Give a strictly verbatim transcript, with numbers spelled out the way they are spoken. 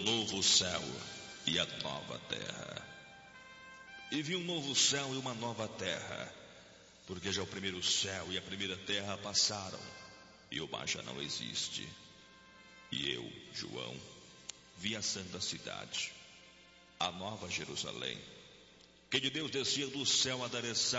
novo céu e a nova terra. E vi um novo céu e uma nova terra, porque já o primeiro céu e a primeira terra passaram, e o mar já não existe. E eu, João, vi a santa cidade, a nova Jerusalém, que de Deus descia do céu a